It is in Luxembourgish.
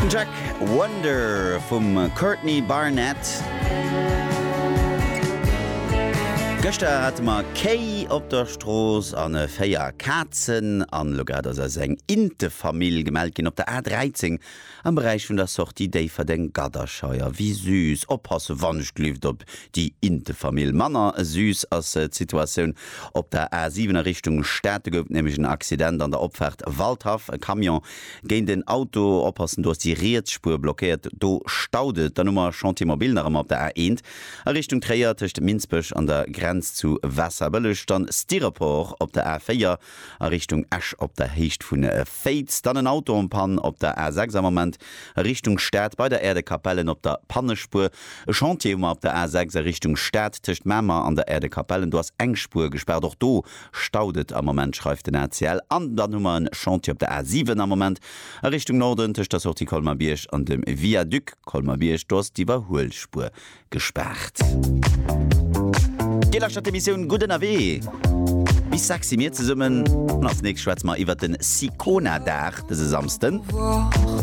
Jack Wonder vum Courtney Barnett. Gëchte hat ma Kei op der Stroos an e Féier Katzen an Logat ass er seng Intefamill gemeldt ginn op der A13 am Bereich vun der Sortie déi ver den Gadderscheier. Wie süß, oppasse wannch glyft op die Intefamill. Manner süß ass Situationun op der A7er Richtung Städte gouf nämlich ein Accident an der Opfahrt Waldhaff. E Kamion géint den Auto oppassen dos die Reetspur blockiert. Do staudet der Nummer Chantier-Mobilnerem op der A1 a Richtung Träier techt Minzbech an der Grenz zu Wasserbëllech, dann Styropor op der A4 a Richtung Esch op der Heicht vun Fates, dann ein Autopann op der A6 am Moment Richtung Städt bei der Erdekapellen op der Pannespur, Chantier op der A6 Richtung Städt techt Mämmer an der Erdekapellen, du hast Engspur gesperrt, doch do staudet am Moment, schreibt den RTL an der Nummer ein Chantier op der A7 am Moment Richtung Norden techt das auch die Kolmarbiersch an dem Viaduc Kolmarbiersch, du hast die Überholspur gesperrt. Stadt Emission Guten AW. Wie sexy mir zu summen? Und als nächstes schwätz mal über den Sikona-Dach des Samsten.